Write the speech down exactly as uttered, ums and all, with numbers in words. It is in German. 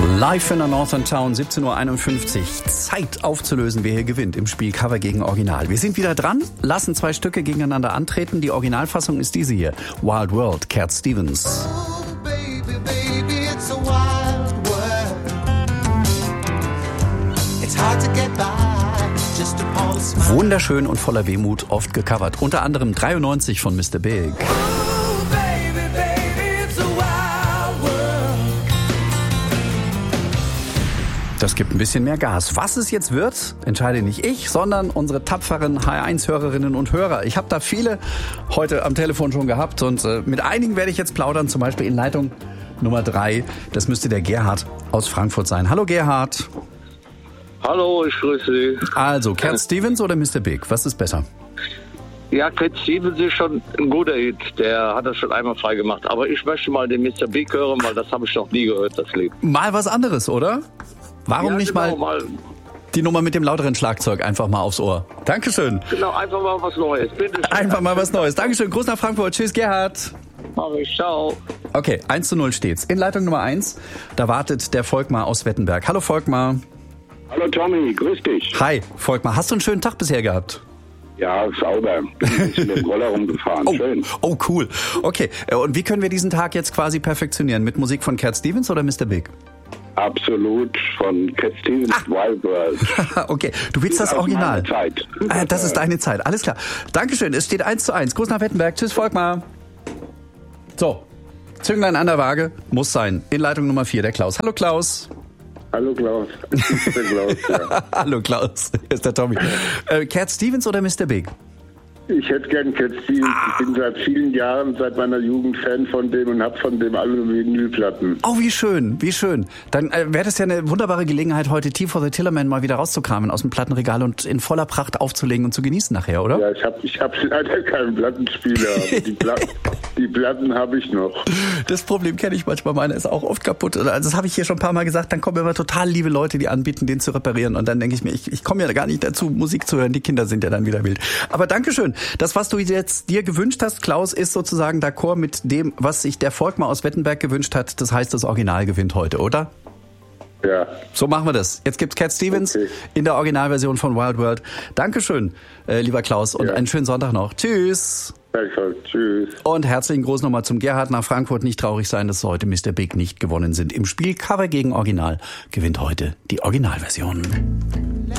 Live in der Northern Town, siebzehn Uhr einundfünfzig. Zeit aufzulösen, wer hier gewinnt im Spiel Cover gegen Original. Wir sind wieder dran, lassen zwei Stücke gegeneinander antreten. Die Originalfassung ist diese hier. Wild World, Cat Stevens. Oh, baby, baby, it's a wild world. It's hard to get by, just a pulse. Wunderschön und voller Wehmut, oft gecovert. Unter anderem dreiundneunzig von Mister Big. Das gibt ein bisschen mehr Gas. Was es jetzt wird, entscheide nicht ich, sondern unsere tapferen H eins Hörerinnen und Hörer. Ich habe da viele heute am Telefon schon gehabt und äh, mit einigen werde ich jetzt plaudern, zum Beispiel in Leitung Nummer drei. Das müsste der Gerhard aus Frankfurt sein. Hallo Gerhard. Hallo, ich grüße Sie. Also, Cat Stevens oder Mister Big? Was ist besser? Ja, Cat Stevens ist schon ein guter Hit. Der hat das schon einmal freigemacht. Aber ich möchte mal den Mister Big hören, weil das habe ich noch nie gehört, das Lied. Mal was anderes, oder? Warum ja, nicht genau, mal, mal die Nummer mit dem lauteren Schlagzeug einfach mal aufs Ohr? Dankeschön. Genau, einfach mal was Neues. Bitte schön. Einfach mal was Neues. Dankeschön. Gruß nach Frankfurt. Tschüss, Gerhard. Mach ich. Ciao. Okay, eins zu null steht's. In Leitung Nummer eins, da wartet der Volkmar aus Wettenberg. Hallo Volkmar. Hallo Tommy, grüß dich. Hi, Volkmar. Hast du einen schönen Tag bisher gehabt? Ja, sauber. Bin ein bisschen mit dem Roller rumgefahren. Oh, Schön. oh, cool. Okay, und wie können wir diesen Tag jetzt quasi perfektionieren? Mit Musik von Cat Stevens oder Mister Big? Absolut von Cat Stevens, ah. Wild World. Okay, du willst das, das Original. Ist meine Zeit. Ah, das ist deine Zeit, alles klar. Dankeschön, es steht eins zu eins. Gruß nach Wettenberg. Tschüss, Volkmar. So, Zünglein an der Waage, muss sein. In Leitung Nummer vier, der Klaus. Hallo Klaus. Hallo Klaus. Ich bin Klaus, ja. Hallo Klaus, hier ist der Tommy. Äh, Cat Stevens oder Mister Big? Ich hätte gern Cat Stevens. Ah. Ich bin seit vielen Jahren, seit meiner Jugend Fan von dem und habe von dem alle Vinylplatten. Oh, wie schön, wie schön. Dann äh, wäre das ja eine wunderbare Gelegenheit, heute Tea for the Tillerman mal wieder rauszukramen aus dem Plattenregal und in voller Pracht aufzulegen und zu genießen nachher, oder? Ja, ich habe ich hab leider keinen Plattenspieler, aber die, Platten, die Platten habe ich noch. Das Problem kenne ich manchmal, meiner ist auch oft kaputt. Also das habe ich hier schon ein paar Mal gesagt, dann kommen immer total liebe Leute, die anbieten, den zu reparieren und dann denke ich mir, ich, ich komme ja gar nicht dazu, Musik zu hören, die Kinder sind ja dann wieder wild. Aber Dankeschön. Das, was du jetzt dir gewünscht hast, Klaus, ist sozusagen d'accord mit dem, was sich der Volkmar aus Wettenberg gewünscht hat. Das heißt, das Original gewinnt heute, oder? Ja. So machen wir das. Jetzt gibt's Cat Stevens okay. in der Originalversion von Wild World. Dankeschön, äh, lieber Klaus, und ja. einen schönen Sonntag noch. Tschüss. Danke, tschüss. Und herzlichen Gruß nochmal zum Gerhard nach Frankfurt. Nicht traurig sein, dass heute Mister Big nicht gewonnen sind. Im Spiel Cover gegen Original gewinnt heute die Originalversion.